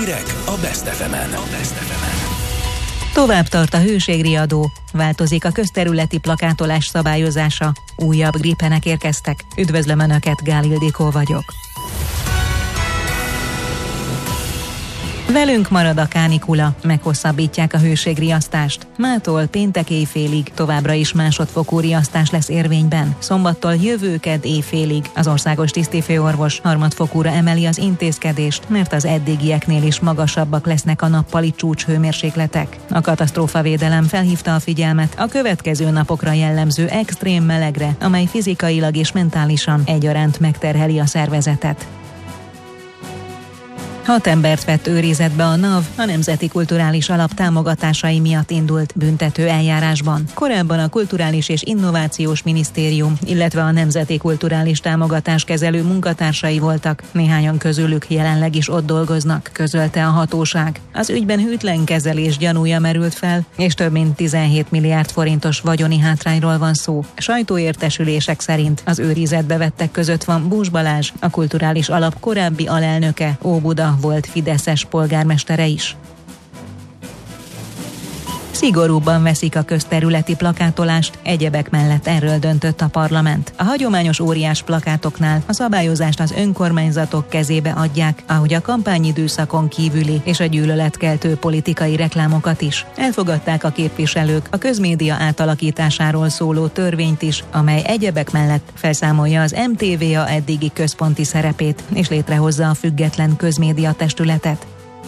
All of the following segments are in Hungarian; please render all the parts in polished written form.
Hírek a Best FM-en. Tovább tart a hőségriadó, változik a közterületi plakátolás szabályozása, újabb gripenek érkeztek. Üdvözlöm Önöket, Gál Ildikó vagyok. Velünk marad a kánikula, meghosszabbítják a hőségriasztást. Mától péntek éjfélig továbbra is másodfokú riasztás lesz érvényben. Szombattól jövő kedd éjfélig az országos tisztifőorvos harmadfokúra emeli az intézkedést, mert az eddigieknél is magasabbak lesznek a nappali csúcshőmérsékletek. A katasztrófavédelem felhívta a figyelmet a következő napokra jellemző extrém melegre, amely fizikailag és mentálisan egyaránt megterheli a szervezetet. 6 embert vett őrizetbe a NAV, a Nemzeti Kulturális Alap támogatásai miatt indult büntető eljárásban. Korábban a Kulturális és Innovációs Minisztérium, illetve a Nemzeti Kulturális Támogatás kezelő munkatársai voltak, néhányan közülük jelenleg is ott dolgoznak, közölte a hatóság. Az ügyben hűtlen kezelés gyanúja merült fel, és több mint 17 milliárd forintos vagyoni hátrányról van szó. Sajtóértesülések szerint az őrizetbe vettek között van Bús Balázs, a Kulturális Alap korábbi alelnöke, Óbuda volt fideszes polgármestere is. Szigorúbban veszik a közterületi plakátolást, egyebek mellett erről döntött a parlament. A hagyományos óriás plakátoknál a szabályozást az önkormányzatok kezébe adják, ahogy a kampányidőszakon kívüli és a gyűlöletkeltő politikai reklámokat is. Elfogadták a képviselők a közmédia átalakításáról szóló törvényt is, amely egyebek mellett felszámolja az MTVA eddigi központi szerepét és létrehozza a független közmédia testületet.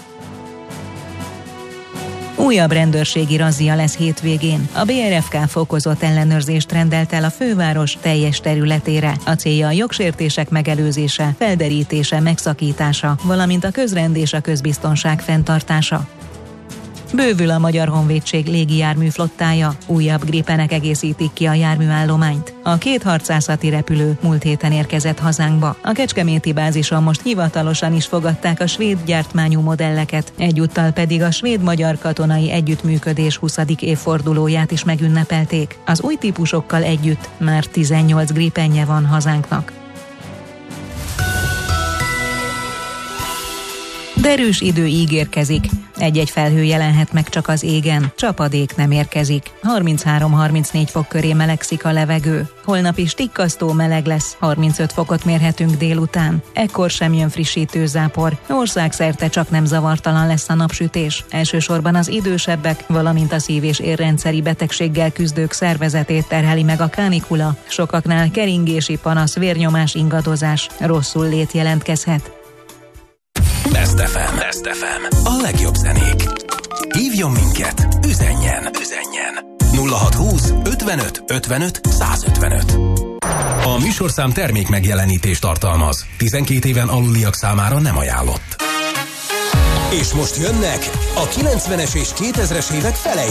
Újabb rendőrségi razzia lesz hétvégén. A BRFK fokozott ellenőrzést rendelt el a főváros teljes területére. A célja a jogsértések megelőzése, felderítése, megszakítása, valamint a közrend és a közbiztonság fenntartása. Bővül a Magyar Honvédség légijárműflottája, újabb gripenek egészítik ki a járműállományt. A 2 harcászati repülő múlt héten érkezett hazánkba. A kecskeméti bázison most hivatalosan is fogadták a svéd gyártmányú modelleket, egyúttal pedig a svéd-magyar katonai együttműködés 20. évfordulóját is megünnepelték. Az új típusokkal együtt már 18 gripenje van hazánknak. Derűs idő ígérkezik. Egy-egy felhő jelenhet meg csak az égen, csapadék nem érkezik. 33-34 fok köré melegszik a levegő. Holnap is tikkasztó meleg lesz, 35 fokot mérhetünk délután. Ekkor sem jön frissítő zápor. Országszerte csak nem zavartalan lesz a napsütés. Elsősorban az idősebbek, valamint a szív- és érrendszeri betegséggel küzdők szervezetét terheli meg a kánikula. Sokaknál keringési panasz, vérnyomás ingadozás, rosszul lét jelentkezhet. Best FM. A legjobb zenék. Hívjon minket, üzenjen. 0620 55 55 155. A műsorszám termék megjelenítést tartalmaz. 12 éven aluliak számára nem ajánlott. És most jönnek a 90-es és 2000-es évek